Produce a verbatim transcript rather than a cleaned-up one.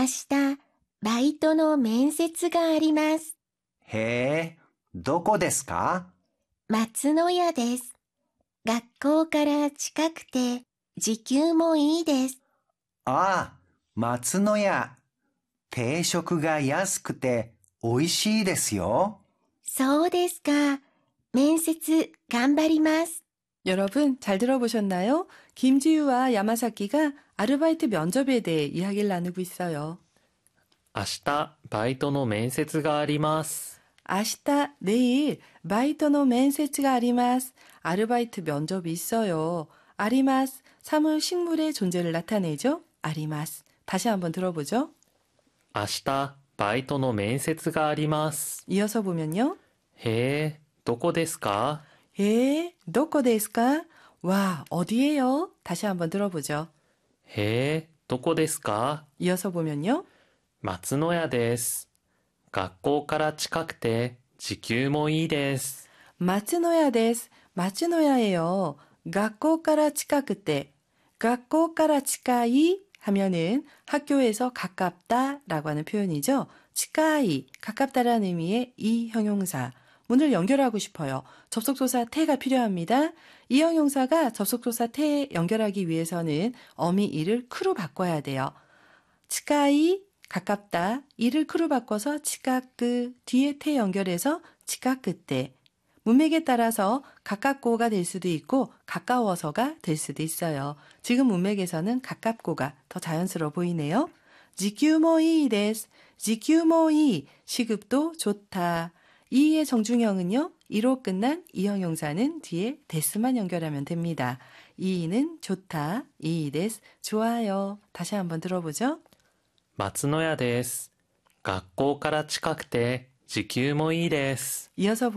明日、バイトの面接があります。 へえ、どこですか？ 松の家です。学校から近くて、時給もいいです。 ああ、松の屋。定食が安くて美味しいですよ。 そうですか。面接頑張ります。 여러분 잘 들어보셨나요? 김지유와 야마사키가 아르바이트 면접에 대해 이야기를 나누고 있어요. 明日、バイトの面接があります。 아시다 내일 바이토노 면세츠가 아리마스. 아르바이트 면접이 있어요. 아리마스 사물 식물의 존재를 나타내죠. 아리마스. 다시 한번 들어보죠. 明日、バイトの面接があります。 이어서 보면요. へえ、どこですか？ 에, 도코 데스까? 와, 어디예요? 다시 한번 들어보죠. へえ、どこですか？ 이어서 보면요. 松の屋です。学校から近くて時給もいいです。 마츠노야 데스. 마츠노야예요. 학교가라 치카크때. 학교가라 치카이 하면은 학교에서 가깝다라고 하는 표현이죠. 치카이, 가깝다라는 의미의 이 형용사. 문을 연결하고 싶어요. 접속조사 태가 필요합니다. 이 형용사가 접속조사 태 연결하기 위해서는 어미 이를 크로 바꿔야 돼요. 치카이, 가깝다, 이를 크로 바꿔서 치카크, 뒤에 태 연결해서 치카크때. 문맥에 따라서 가깝고가 될 수도 있고 가까워서가 될 수도 있어요. 지금 문맥에서는 가깝고가 더 자연스러워 보이네요. 지큐모이 데스. 지큐모이 시급도 좋다. 이의 정중형은요. 이로 끝난 이 형용사는 뒤에 데스만 연결하면 됩니다. 이는 좋다. 이 데스 좋아요. 다시 한번 들어보죠. 松の屋です。学校から近くて時給もいいです。 이어서